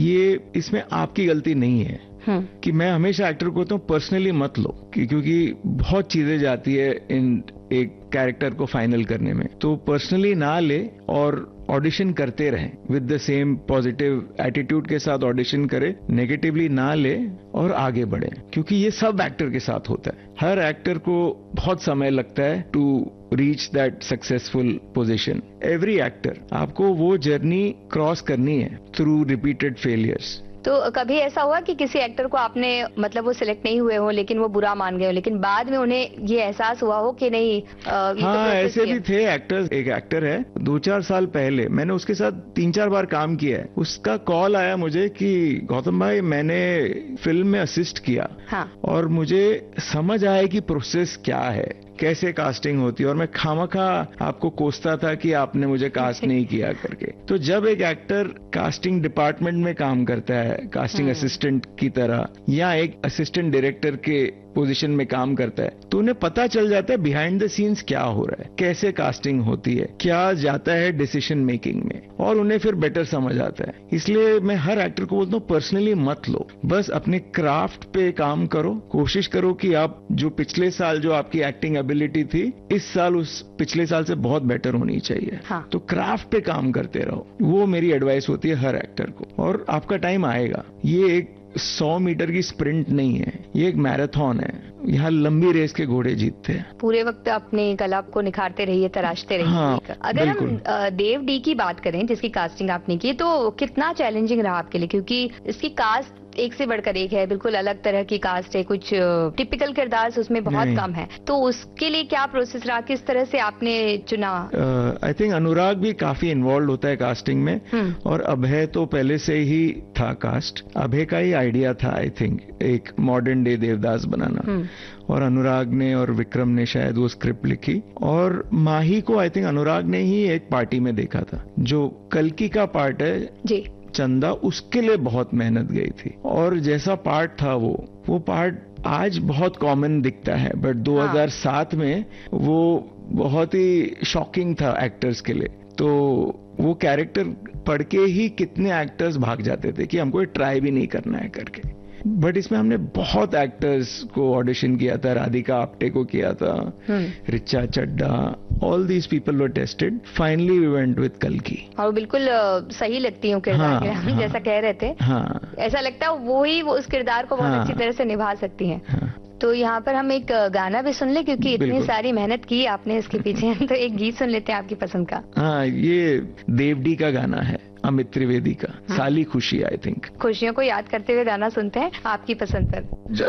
ये इसमें आपकी गलती नहीं है। कि मैं हमेशा एक्टर को कहता हूँ पर्सनली मत लो, क्योंकि बहुत चीजें जाती है इन एक कैरेक्टर को फाइनल करने में, तो पर्सनली ना ले और ऑडिशन करते रहें with the same positive attitude के साथ ऑडिशन करे, नेगेटिवली ना ले और आगे बढ़े, क्योंकि ये सब एक्टर के साथ होता है। हर एक्टर को बहुत समय लगता है to reach that successful position. Every actor, आपको वो जर्नी क्रॉस करनी है थ्रू रिपीटेड फेलियर्स। तो कभी ऐसा हुआ कि किसी एक्टर को आपने मतलब वो सिलेक्ट नहीं हुए हो लेकिन वो बुरा मान गए हो, लेकिन बाद में उन्हें ये एहसास हुआ हो कि नहीं ये हाँ, तो ऐसे भी थे एक्टर्स। एक एक्टर है 2-4 साल पहले मैंने उसके साथ 3-4 बार काम किया है। उसका कॉल आया मुझे कि गौतम भाई मैंने फिल्म में असिस्ट किया। हाँ। और मुझे समझ आया कि प्रोसेस क्या है, कैसे कास्टिंग होती है, और मैं खामखा आपको कोसता था कि आपने मुझे कास्ट नहीं किया करके। तो जब एक एक्टर कास्टिंग डिपार्टमेंट में काम करता है कास्टिंग असिस्टेंट की तरह, या एक असिस्टेंट डायरेक्टर के पोजीशन में काम करता है, तो उन्हें पता चल जाता है बिहाइंड द सीन्स क्या हो रहा है, कैसे कास्टिंग होती है, क्या जाता है डिसीजन मेकिंग में, और उन्हें फिर बेटर समझ आता है। इसलिए मैं हर एक्टर को बोलता हूँ पर्सनली मत लो, बस अपने क्राफ्ट पे काम करो। कोशिश करो कि आप जो पिछले साल जो आपकी एक्टिंग एबिलिटी थी, इस साल उस पिछले साल से बहुत बेटर होनी चाहिए। हाँ। तो क्राफ्ट पे काम करते रहो, वो मेरी एडवाइस होती है हर एक्टर को। और आपका टाइम आएगा। ये एक 100 मीटर की स्प्रिंट नहीं है, ये एक मैराथन है। यहाँ लंबी रेस के घोड़े जीतते हैं। पूरे वक्त अपनी कला को निखारते रहिए, तराशते रहिए। हाँ, अगर हम देव डी की बात करें जिसकी कास्टिंग आपने की, तो कितना चैलेंजिंग रहा आपके लिए? क्योंकि इसकी कास्ट एक से बढ़कर एक है, बिल्कुल अलग तरह की कास्ट है, कुछ टिपिकल किरदार उसमें बहुत कम है। तो उसके लिए क्या प्रोसेस रहा, किस तरह से आपने चुना? आई थिंक अनुराग भी काफी इन्वॉल्व होता है कास्टिंग में, और अभय तो पहले से ही था कास्ट। अभय का ही आइडिया था आई थिंक एक मॉडर्न डे देवदास बनाना, और अनुराग ने और विक्रम ने शायद वो स्क्रिप्ट लिखी। और माही को आई थिंक अनुराग ने ही एक पार्टी में देखा था। जो कल्कि का पार्ट है जी, चंदा, उसके लिए बहुत मेहनत गई थी, और जैसा पार्ट था वो पार्ट आज बहुत कॉमन दिखता है, बट 2007 में वो बहुत ही शॉकिंग था एक्टर्स के लिए। तो वो कैरेक्टर पढ़ के ही कितने एक्टर्स भाग जाते थे कि हमको ट्राई भी नहीं करना है करके। बट इसमें हमने बहुत एक्टर्स को ऑडिशन किया था। राधिका आप्टे को किया था, रिचा चड्डा, all these people were tested. Finally we went with कल्कि। और बिल्कुल सही लगती हूँ किरदार के, हम जैसा कह रहे थे। हाँ, ऐसा लगता है वो ही उस किरदार को बहुत अच्छी तरह से निभा सकती हैं। तो यहाँ पर हम एक गाना भी सुन ले, क्योंकि इतनी सारी मेहनत की आपने इसके पीछे। तो एक गीत सुन लेते हैं आपकी पसंद का। हाँ, ये देवडी का गाना है, अमित त्रिवेदी का, साली खुशी। आई थिंक खुशियों को याद करते हुए गाना सुनते हैं आपकी पसंद पर।